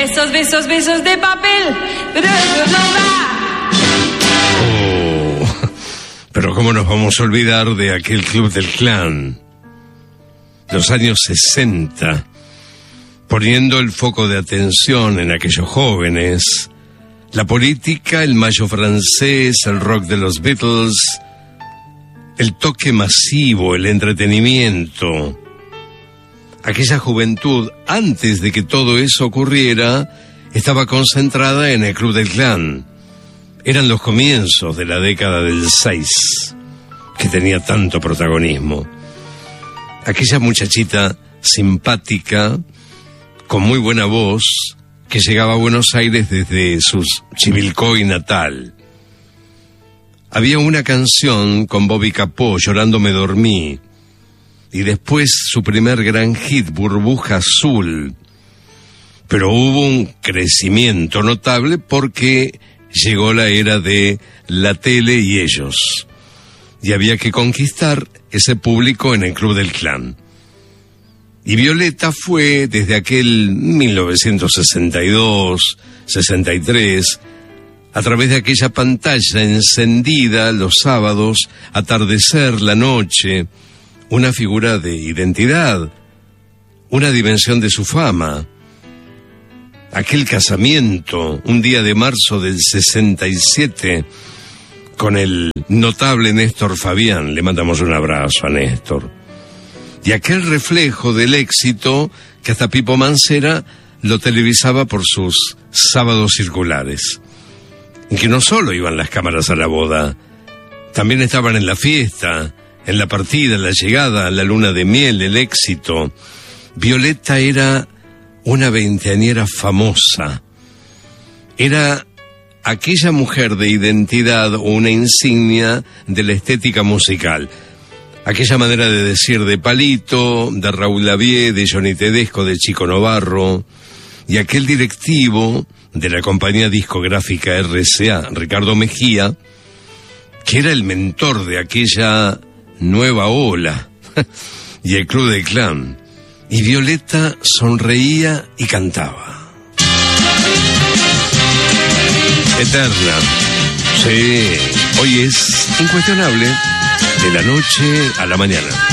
Besos, besos, besos de papel, pero eso no va. Oh, pero ¿cómo nos vamos a olvidar de aquel Club del Clan? Los años 60, poniendo el foco de atención en aquellos jóvenes, la política, el mayo francés, el rock de los Beatles, el toque masivo, el entretenimiento. Aquella juventud, antes de que todo eso ocurriera, estaba concentrada en el Club del Clan. Eran los comienzos de la década del 6, que tenía tanto protagonismo. Aquella muchachita simpática, con muy buena voz, que llegaba a Buenos Aires desde su Chivilcoy natal. Había una canción con Bobby Capó, Llorando me dormí, y después su primer gran hit, Burbuja Azul. Pero hubo un crecimiento notable porque llegó la era de la tele y ellos, y había que conquistar ese público en el Club del Clan. Y Violeta fue, desde aquel 1962, 63, a través de aquella pantalla encendida los sábados, atardecer, la noche, una figura de identidad, una dimensión de su fama. Aquel casamiento, un día de marzo del 67, con el notable Néstor Fabián, le mandamos un abrazo a Néstor. Y aquel reflejo del éxito que hasta Pipo Mancera lo televisaba por sus sábados circulares. En que no solo iban las cámaras a la boda, también estaban en la fiesta, en la partida, en la llegada, la luna de miel, el éxito. Violeta era una veinteañera famosa. Era aquella mujer de identidad o una insignia de la estética musical. Aquella manera de decir de Palito, de Raúl Lavie, de Johnny Tedesco, de Chico Novarro, y aquel directivo de la compañía discográfica RCA, Ricardo Mejía, que era el mentor de aquella nueva ola, y el Club del Clan. Y Violeta sonreía y cantaba. Eterna. Sí, hoy es incuestionable. De la noche a la mañana.